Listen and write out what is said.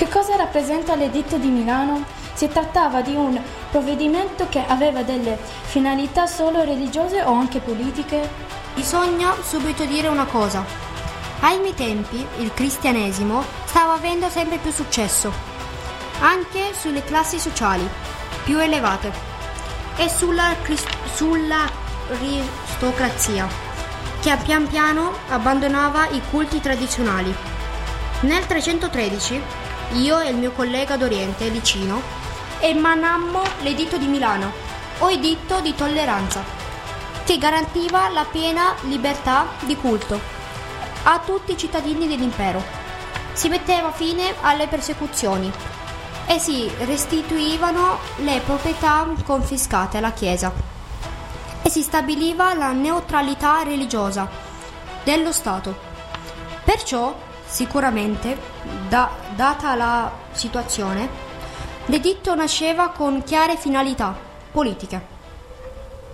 Che cosa rappresenta l'Editto di Milano? Si trattava di un provvedimento che aveva delle finalità solo religiose o anche politiche? Bisogna subito dire una cosa. Ai miei tempi il cristianesimo stava avendo sempre più successo, anche sulle classi sociali più elevate e sulla aristocrazia, che pian piano abbandonava i culti tradizionali. Nel 313 io e il mio collega d'Oriente, Licino, emanammo l'Editto di Milano, o Editto di tolleranza, che garantiva la piena libertà di culto a tutti i cittadini dell'impero. Si metteva fine alle persecuzioni e si restituivano le proprietà confiscate alla Chiesa e si stabiliva la neutralità religiosa dello Stato. Perciò, sicuramente, data la situazione, l'editto nasceva con chiare finalità politiche.